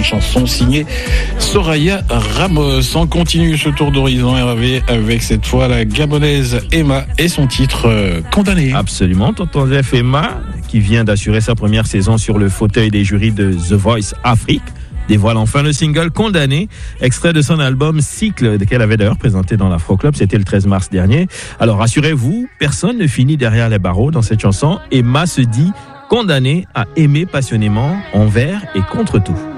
une chanson signée Soraya Ramos. On continue ce tour d'horizon RAV avec cette fois la Gabonaise Emma et son titre Condamné. Absolument, tonton Jeff. Emma, qui vient d'assurer sa première saison sur le fauteuil des jurys de The Voice Afrique, dévoile enfin le single Condamné, extrait de son album Cycle, qu'elle avait d'ailleurs présenté dans l'Afro Club, c'était le 13 mars dernier. Alors rassurez-vous, personne ne finit derrière les barreaux dans cette chanson. Emma se dit condamnée à aimer passionnément, envers et contre tout.